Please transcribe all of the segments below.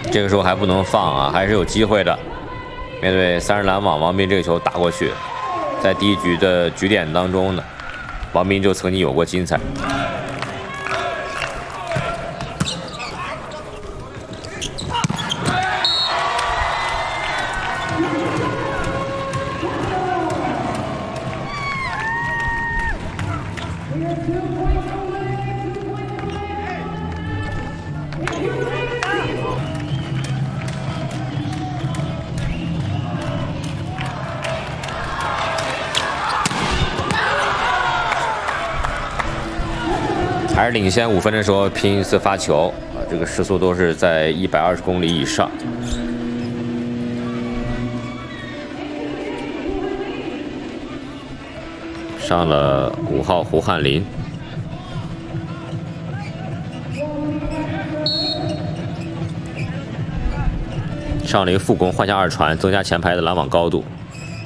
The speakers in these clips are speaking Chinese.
这个时候还不能放啊，还是有机会的。面对3人拦网，王斌这个球打过去，在第一局的局点当中呢，王斌就曾经有过精彩。还是领先5分的时候拼一次发球啊，这个时速都是在120公里以上。上了5号胡汉林，上了一个副攻，换下2传，增加前排的拦网高度，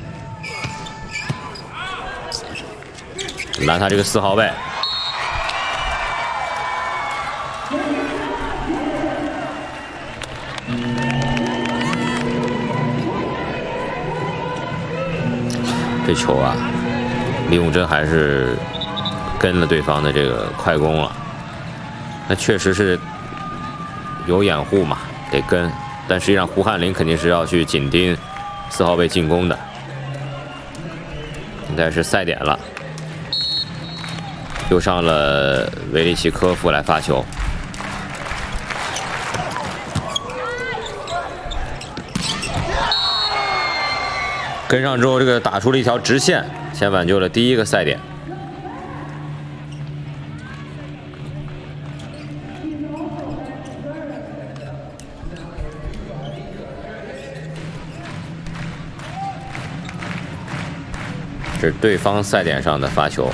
拦他这个4号位。 这球啊，李永珍还是跟了对方的这个快攻了。那确实是有掩护嘛，得跟。但实际上胡汉林肯定是要去紧盯4号位进攻的。现在是赛点了，又上了维利奇科夫来发球。 跟上之后，这个打出了一条直线，先挽救了第一个赛点。是对方赛点上的发球。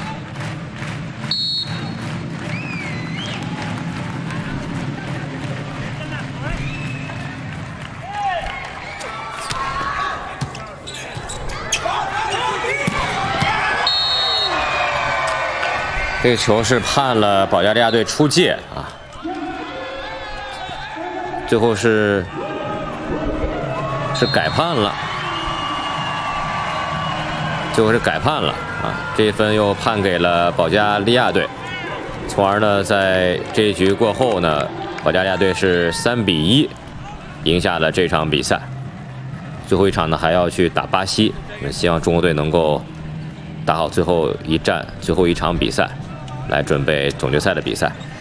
这个球是判了保加利亚队出界啊，最后是改判了，最后是改判了啊，这一分又判给了保加利亚队，从而呢，在这一局过后呢，保加利亚队是3比1赢下了这场比赛。最后一场呢还要去打巴西，我们希望中国队能够打好最后一战、最后一场比赛。 来准备总决赛的比赛。